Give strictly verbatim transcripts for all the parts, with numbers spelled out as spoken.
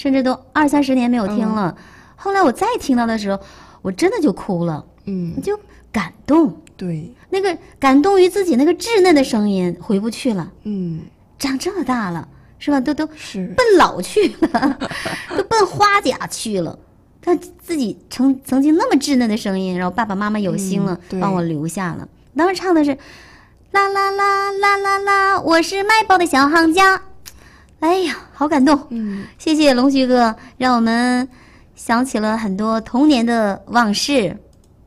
甚至都二三十年没有听了。嗯、后来我再听到的时候，我真的就哭了， 嗯， 就感动。 对， 那个感动于自己那个稚嫩的声音回不去了。 嗯， 长这么大了，是吧？都都是奔老去了，都奔花甲去了。他自己曾曾经那么稚嫩的声音，然后爸爸妈妈有心了， 嗯、 帮我留下了。当时唱的是啦啦啦啦啦啦，我是卖报的小行家。哎呀，好感动！ 嗯， 谢谢龙旭哥，让我们想起了很多童年的往事。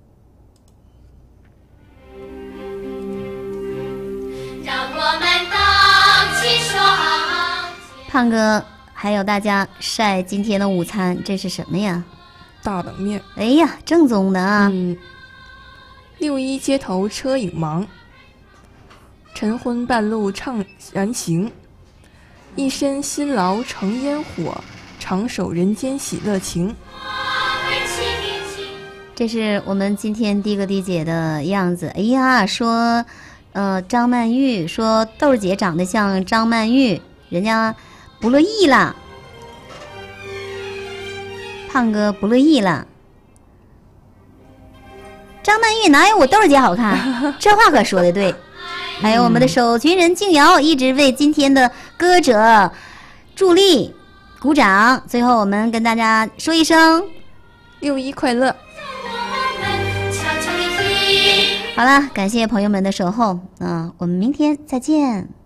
胖哥还有大家晒今天的午餐，这是什么呀？ 大冷面。 哎呀，正宗的啊！ 嗯。六一街头车影忙，晨昏半路怅然行。一身辛劳成烟火，长守人间喜乐情。 这是我们今天第一个滴姐的样子。哎呀，说，呃，张曼玉说豆儿姐长得像张曼玉，人家不乐意了，胖哥不乐意了。张曼玉哪有我豆儿姐好看？这话可说的对。还有我们的守群人静瑶一直为今天的歌者助力鼓掌。最后我们跟大家说一声六一快乐。 好了，感谢朋友们的守候，嗯、呃，我们明天再见。